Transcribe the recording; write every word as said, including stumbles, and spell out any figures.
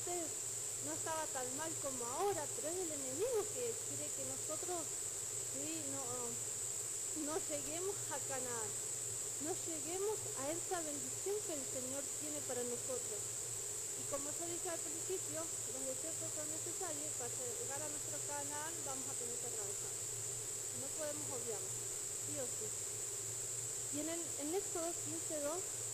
antes no estaba tan mal como ahora, pero es el enemigo que quiere que nosotros sí, no, no lleguemos a Canaán, no lleguemos a esa bendición que el Señor tiene para nosotros. Y como yo dije al principio, los desiertos son necesarios. Para llegar a nuestro Canaán vamos a tener que atravesar. No podemos obviarlo, sí o sí. Y en, el, en Éxodo quince dos